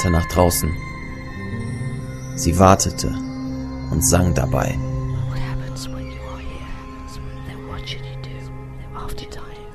weiter nach draußen. Sie wartete und sang dabei. What happens when you are here? Then what should you do after dying?